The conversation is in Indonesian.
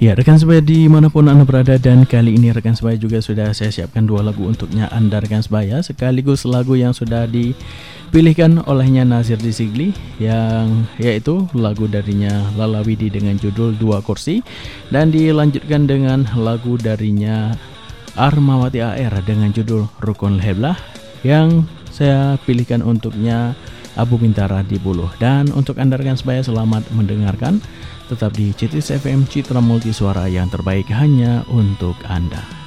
Ya, rekan sebaya dimanapun Anda berada, dan kali ini rekan sebaya juga sudah saya siapkan dua lagu untuknya Anda rekan sebaya, sekaligus lagu yang sudah dipilihkan olehnya Nazir Dzikli, yang yaitu lagu darinya Lala Widi dengan judul Dua Kursi, dan dilanjutkan dengan lagu darinya Armawati AR dengan judul Rukun Heblah, yang saya pilihkan untuknya Abu Bintara di Buluh. Dan untuk Anda rekan sebaya, selamat mendengarkan. Tetap di CITIS FM, Citra Multisuara yang terbaik hanya untuk Anda.